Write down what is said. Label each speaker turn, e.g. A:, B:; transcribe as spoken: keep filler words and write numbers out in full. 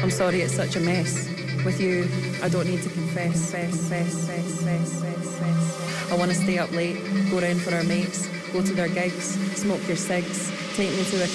A: I'm sorry it's such a mess. With you, I don't need to confess. Fess, fess, fess, fess, fess, fess. I want to stay up late, go round for our mates, go to their gigs, smoke your cigs, take me to a